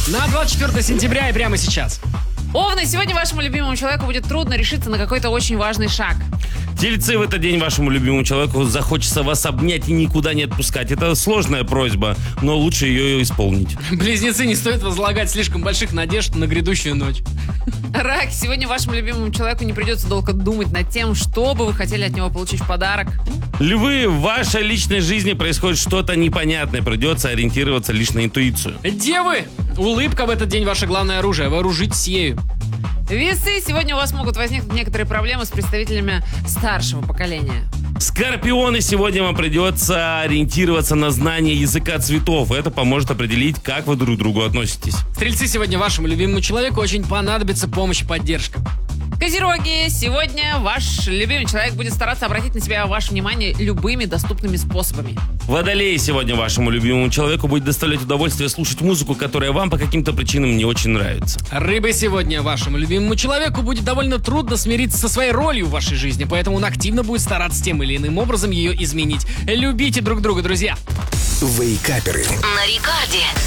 На 24 сентября и прямо сейчас. Овны, сегодня вашему любимому человеку будет трудно решиться на какой-то очень важный шаг. Тельцы, в этот день вашему любимому человеку захочется вас обнять и никуда не отпускать. Это сложная просьба, но лучше ее исполнить. Близнецы, не стоит возлагать слишком больших надежд на грядущую ночь. Рак, сегодня вашему любимому человеку не придется долго думать над тем, что бы вы хотели от него получить в подарок. Львы, в вашей личной жизни происходит что-то непонятное. Придется ориентироваться лишь на интуицию. Девы, улыбка в этот день ваше главное оружие. Вооружитесь ею. Весы, сегодня у вас могут возникнуть некоторые проблемы с представителями старшего поколения. Скорпионы, сегодня вам придется ориентироваться на знание языка цветов. Это поможет определить, как вы друг к другу относитесь. Стрельцы, сегодня вашему любимому человеку очень понадобится помощь и поддержка. Козероги, сегодня ваш любимый человек будет стараться обратить на себя ваше внимание любыми доступными способами. Водолеи, сегодня вашему любимому человеку будет доставлять удовольствие слушать музыку, которая вам по каким-то причинам не очень нравится. Рыбы, сегодня вашему любимому человеку будет довольно трудно смириться со своей ролью в вашей жизни, поэтому он активно будет стараться тем или иным образом ее изменить. Любите друг друга, друзья. Вейкаперы. На рекорде.